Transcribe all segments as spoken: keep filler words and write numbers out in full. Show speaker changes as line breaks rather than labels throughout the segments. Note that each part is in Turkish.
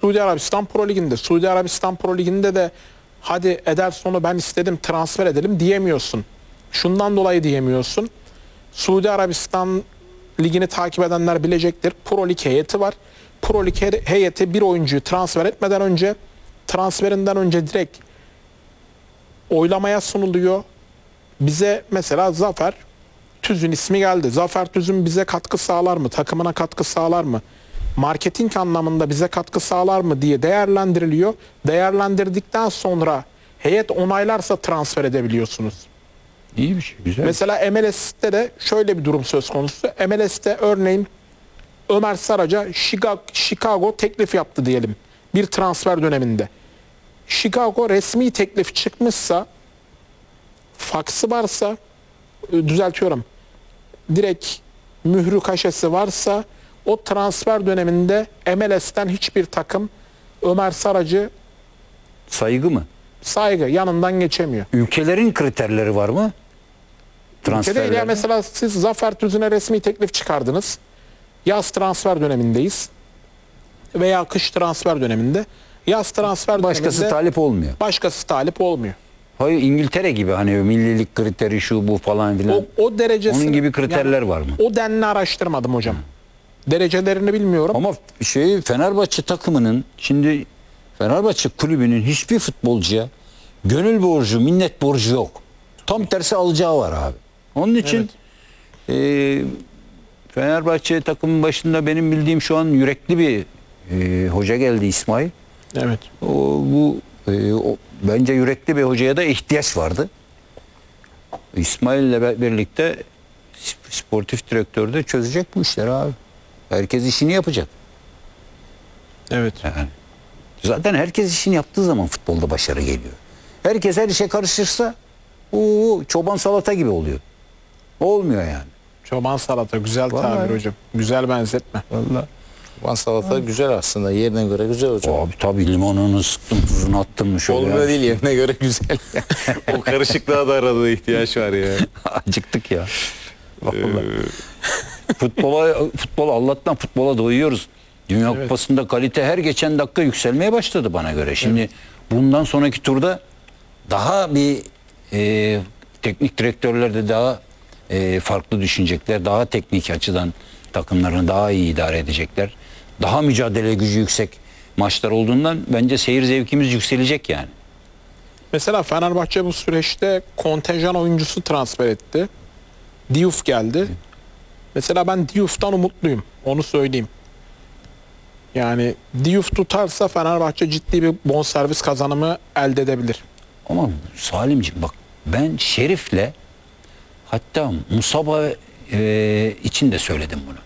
Suudi Arabistan Pro Ligi'nde. Suudi Arabistan Pro Ligi'nde de hadi Ederson'u ben istedim transfer edelim diyemiyorsun. Şundan dolayı diyemiyorsun. Suudi Arabistan Ligi'ni takip edenler bilecektir. Pro Lig heyeti var. Pro Lig heyeti bir oyuncuyu transfer etmeden önce, transferinden önce direkt oylamaya sunuluyor. Bize mesela Zafer Tüzün ismi geldi. Zafer Tüzün bize katkı sağlar mı? Takımına katkı sağlar mı? Marketing anlamında bize katkı sağlar mı diye değerlendiriliyor. Değerlendirdikten sonra heyet onaylarsa transfer edebiliyorsunuz.
İyi bir şey, güzel.
Mesela M L S'te de şöyle bir durum söz konusu. M L S'te örneğin Ömer Saraç'a Chicago, Chicago teklif yaptı diyelim. Bir transfer döneminde. Chicago resmi teklif çıkmışsa, faksı varsa, düzeltiyorum, direkt mührü kaşesi varsa o transfer döneminde M L S'ten hiçbir takım Ömer Saraç'ı
Saygı mı?
saygı yanından geçemiyor.
Ülkelerin kriterleri var mı?
Ülkede ya mesela siz Zafer Tüzün'e resmi teklif çıkardınız. Yaz transfer dönemindeyiz. Veya kış transfer döneminde. Yaz transfer
Başkası
döneminde
talip olmuyor.
başkası talip olmuyor.
Hayır, İngiltere gibi hani millilik kriteri şu bu falan filan.
O, o derecesini,
Onun gibi kriterler
yani
var mı?
O denli araştırmadım hocam. Derecelerini bilmiyorum.
Ama şey Fenerbahçe takımının şimdi Fenerbahçe kulübünün hiçbir futbolcuya gönül borcu, minnet borcu yok. Tam tersi alacağı var abi. Onun için e, Fenerbahçe takımın başında benim bildiğim şu an yürekli bir e, hoca geldi, İsmail.
Evet.
O, bu e, o, bence yürekli bir hocaya da ihtiyaç vardı. İsmail ile birlikte sportif direktör de çözecek bu işleri abi. Herkes işini yapacak.
Evet.
Yani. Zaten herkes işini yaptığı zaman futbolda başarı geliyor. Herkes her işe karışırsa uu, çoban salata gibi oluyor. Olmuyor yani.
Çoban salata güzel
Vallahi.
tabir hocam. Güzel benzetme.
Vallahi.
Çoban salata ha. Güzel aslında. Yerine göre güzel hocam.
Abi tabii limonunu sıktım, tuzunu attım mı şöyle.
Olmuyor değil, yerine göre güzel. O karışıklığa da arada ihtiyaç var ya.
Acıktık ya. Vallahi. futbola, futbola Allah'tan futbola doyuyoruz. Dünya
Evet.
Kupası'nda kalite her geçen dakika yükselmeye başladı bana göre. Şimdi evet. Bundan sonraki turda daha bir e, teknik direktörler de daha e, farklı düşünecekler. Daha teknik açıdan takımlarını daha iyi idare edecekler. Daha mücadele gücü yüksek maçlar olduğundan bence seyir zevkimiz yükselecek yani.
Mesela Fenerbahçe bu süreçte kontenjan oyuncusu transfer etti. Diouf geldi. Hı. Mesela ben Diouf'tan umutluyum. Onu söyleyeyim. Yani Diouf tutarsa Fenerbahçe ciddi bir bonservis kazanımı elde edebilir.
Ama Salimciğim bak, ben Şerif'le hatta Musaba e, için de söyledim bunu.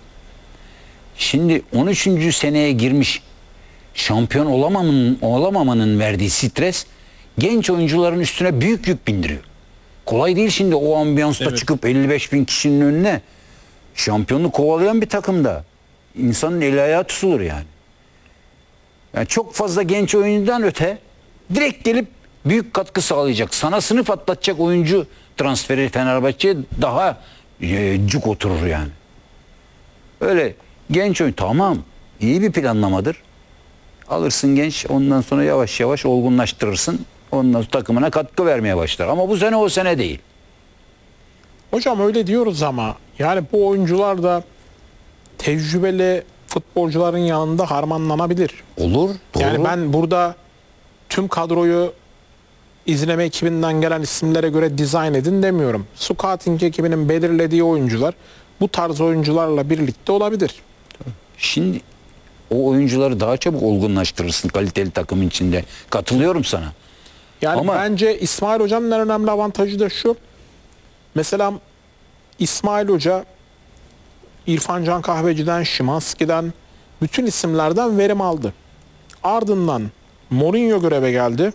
Şimdi on üçüncü seneye girmiş, şampiyon olamamanın, olamamanın verdiği stres genç oyuncuların üstüne büyük yük bindiriyor. Kolay değil şimdi o ambiyansta evet. Çıkıp elli beş bin kişinin önüne şampiyonluğu kovalayan bir takımda insanın eli ayağı tutulur yani. Yani çok fazla genç oyuncudan öte direkt gelip büyük katkı sağlayacak, sana sınıf atlatacak oyuncu transferi Fenerbahçe'ye daha e, cuk oturur yani. Öyle genç oyun tamam, iyi bir planlamadır. Alırsın genç, ondan sonra yavaş yavaş olgunlaştırırsın. Ondan sonra takımına katkı vermeye başlar. Ama bu sene o sene değil.
Hocam öyle diyoruz ama yani bu oyuncular da tecrübeli futbolcuların yanında harmanlanabilir.
Olur. Doğru.
Yani ben burada tüm kadroyu izleme ekibinden gelen isimlere göre dizayn edin demiyorum. Scouting ekibinin belirlediği oyuncular bu tarz oyuncularla birlikte olabilir.
Şimdi o oyuncuları daha çabuk olgunlaştırırsın kaliteli takımın içinde. Katılıyorum sana.
Yani
ama
bence İsmail Hoca'nın en önemli avantajı da şu. Mesela İsmail Hoca İrfan Can Kahveci'den, Şimanski'den, bütün isimlerden verim aldı. Ardından Mourinho göreve geldi.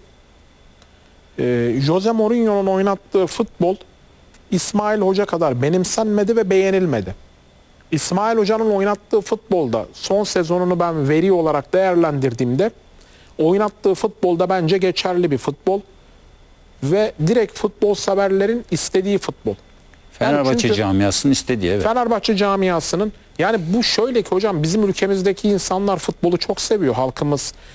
Ee, Jose Mourinho'nun oynattığı futbol İsmail Hoca kadar benimsenmedi ve beğenilmedi. İsmail Hoca'nın oynattığı futbolda son sezonunu ben veri olarak değerlendirdiğimde oynattığı futbolda bence geçerli bir futbol ve direkt futbol severlerin istediği futbol.
Fenerbahçe
yani
camiasının istediği, evet.
Fenerbahçe camiasının, yani bu şöyle ki hocam, bizim ülkemizdeki insanlar futbolu çok seviyor, halkımız.